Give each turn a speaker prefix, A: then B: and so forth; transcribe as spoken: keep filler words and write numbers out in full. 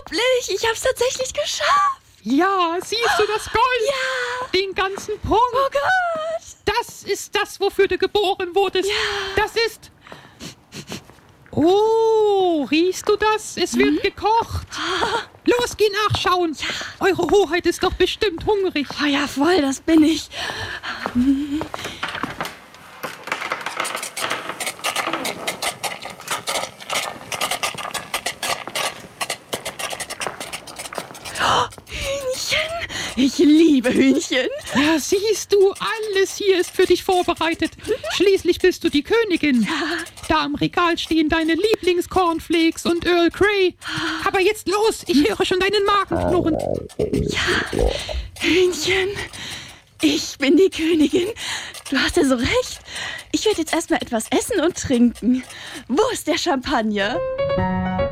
A: unglaublich! Ich hab's tatsächlich geschafft!
B: Ja, siehst du das Gold?
A: Ja!
B: Den ganzen Punkt.
A: Oh Gott!
B: Das ist das, wofür du geboren wurdest.
A: Ja.
B: Das ist... Oh, riechst du das? Es wird
A: Mhm.
B: gekocht. Los, geh nachschauen.
A: Ja.
B: Eure Hoheit ist doch bestimmt hungrig.
A: Oh ja, voll, das bin ich. Hühnchen! Ich liebe Hühnchen.
B: Ja, siehst du, alles hier ist für dich vorbereitet. Schließlich bist du die Königin. Da am Regal stehen deine Lieblingscornflakes und Earl Grey. Aber jetzt los, ich höre schon deinen Magen knurren.
A: Ja, Hühnchen. Ich bin die Königin. Du hast ja so recht. Ich werde jetzt erstmal etwas essen und trinken. Wo ist der Champagner?